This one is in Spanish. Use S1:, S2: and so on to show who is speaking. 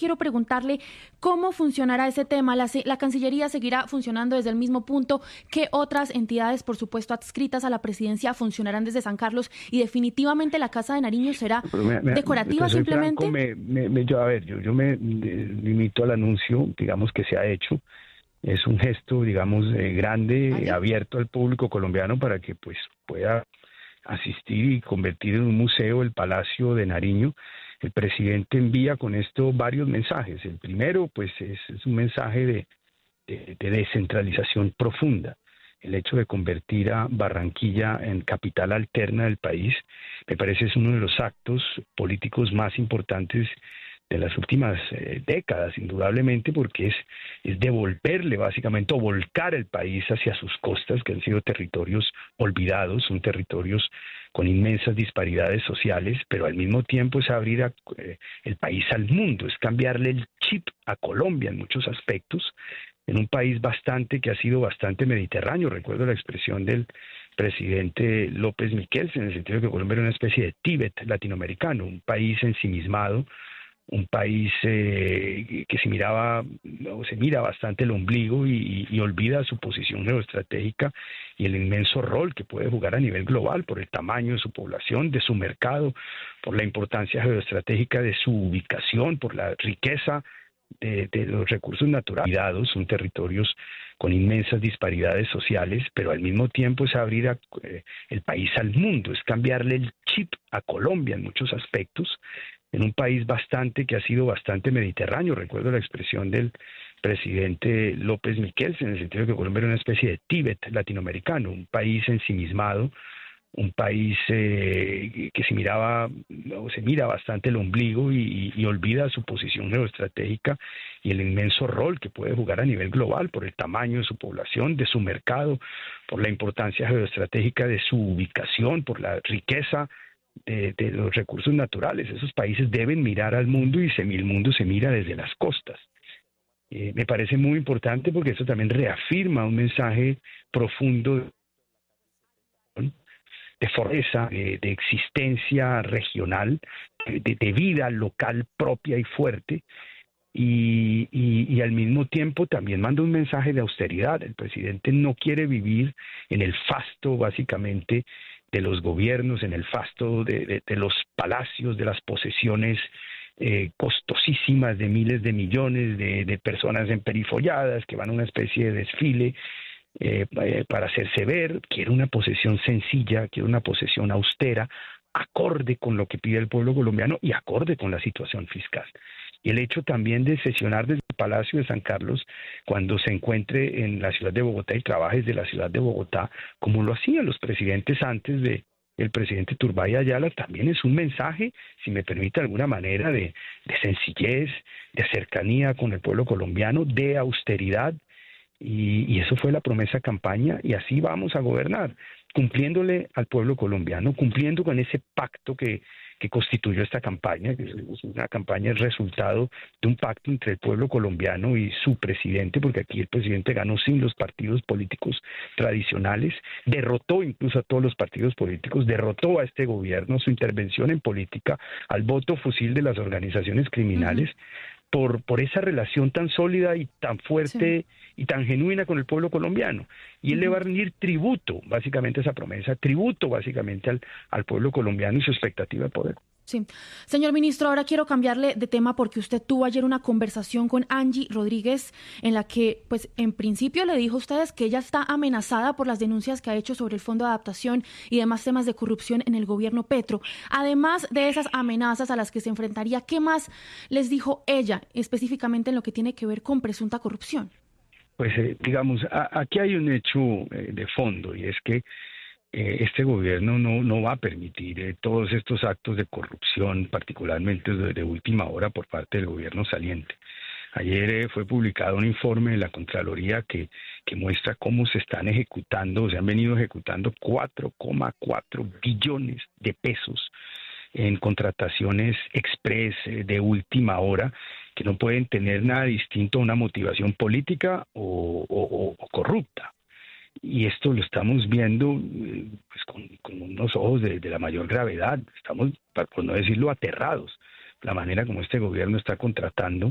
S1: quiero preguntarle cómo funcionará ese tema. La Cancillería seguirá funcionando desde el mismo punto que otras entidades, por supuesto, adscritas a la presidencia, funcionarán desde San Carlos, y definitivamente la Casa de Nariño será decorativa simplemente.
S2: Yo me limito al anuncio, digamos, que se ha hecho. Es un gesto, digamos, grande, abierto al público colombiano para que pues pueda asistir y convertir en un museo el Palacio de Nariño. El presidente envía con esto varios mensajes. El primero, pues, es un mensaje de descentralización profunda. El hecho de convertir a Barranquilla en capital alterna del país, me parece es uno de los actos políticos más importantes de las últimas décadas, indudablemente, porque es devolverle básicamente o volcar el país hacia sus costas, que han sido territorios olvidados, son territorios con inmensas disparidades sociales, pero al mismo tiempo es abrir el país al mundo, es cambiarle el chip a Colombia en muchos aspectos, en un país que ha sido bastante mediterráneo. Recuerdo la expresión del presidente López Miquels, en el sentido de que Colombia era una especie de Tíbet latinoamericano, un país ensimismado, un país que se mira bastante el ombligo y olvida su posición geoestratégica y el inmenso rol que puede jugar a nivel global por el tamaño de su población, de su mercado, por la importancia geoestratégica de su ubicación, por la riqueza de los recursos naturales. Son territorios con inmensas disparidades sociales, pero al mismo tiempo es abrir el país al mundo, es cambiarle el chip a Colombia en muchos aspectos, en un país que ha sido bastante mediterráneo. Recuerdo la expresión del presidente López Miquels, en el sentido de que Colombia era una especie de Tíbet latinoamericano, un país ensimismado, un país que se mira bastante el ombligo y olvida su posición geoestratégica y el inmenso rol que puede jugar a nivel global por el tamaño de su población, de su mercado, por la importancia geoestratégica de su ubicación, por la riqueza de los recursos naturales. Esos países deben mirar al mundo y el mundo se mira desde las costas. Me parece muy importante porque eso también reafirma un mensaje profundo de fortaleza, de existencia regional, de vida local propia y fuerte, y al mismo tiempo también manda un mensaje de austeridad. El presidente no quiere vivir en el fasto, básicamente, de los gobiernos, en el fasto de los palacios, de las posesiones costosísimas de miles de millones de personas emperifolladas que van a una especie de desfile para hacerse ver. Quiere una posesión sencilla, quiere una posesión austera, acorde con lo que pide el pueblo colombiano y acorde con la situación fiscal. Y el hecho también de sesionar desde el Palacio de San Carlos cuando se encuentre en la ciudad de Bogotá y trabaje desde la ciudad de Bogotá, como lo hacían los presidentes antes el presidente Turbay Ayala, también es un mensaje, si me permite de alguna manera, de sencillez, de cercanía con el pueblo colombiano, de austeridad. Y eso fue la promesa de campaña, y así vamos a gobernar, cumpliéndole al pueblo colombiano, cumpliendo con ese pacto que constituyó esta campaña, que es una campaña, el resultado de un pacto entre el pueblo colombiano y su presidente, porque aquí el presidente ganó sin los partidos políticos tradicionales, derrotó incluso a todos los partidos políticos, derrotó a este gobierno, su intervención en política, al voto fusil de las organizaciones criminales, por esa relación tan sólida y tan fuerte y tan genuina con el pueblo colombiano. Y él le va a rendir tributo, básicamente, a esa promesa, tributo básicamente al pueblo colombiano y su expectativa de poder.
S1: Sí. Señor ministro, ahora quiero cambiarle de tema porque usted tuvo ayer una conversación con Angie Rodríguez en la que, pues, en principio le dijo a ustedes que ella está amenazada por las denuncias que ha hecho sobre el Fondo de Adaptación y demás temas de corrupción en el gobierno Petro. Además de esas amenazas a las que se enfrentaría, ¿qué más les dijo ella específicamente en lo que tiene que ver con presunta corrupción?
S2: Pues, aquí hay un hecho de fondo, y es que este gobierno no va a permitir todos estos actos de corrupción, particularmente de última hora por parte del gobierno saliente. Ayer fue publicado un informe de la Contraloría que muestra cómo se han venido ejecutando 4,4 billones de pesos en contrataciones express de última hora, que no pueden tener nada distinto a una motivación política o corrupta. Y esto lo estamos viendo pues con unos ojos de la mayor gravedad. Estamos, por no decirlo, aterrados, la manera como este gobierno está contratando